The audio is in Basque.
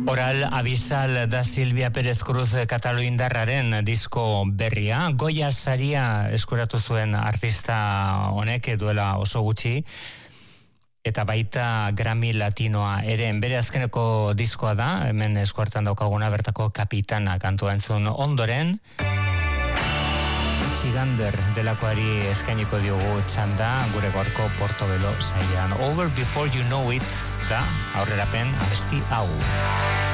Oral Abisal da Silvia Pérez Cruz Kataloindarraren disko berria. Goya saria eskuratu zuen artista honek duela oso gutxi. Eta baita Grammy Latinoa ere bere azkeneko diskoa da, hemen eskuartan daukaguna bertako Kapitana kantua entzun ondoren. Txigander delakoari eskainiko diogu txanda gure gorko Portobelo saian. Over Before You Know It da aurrerapen abesti hau.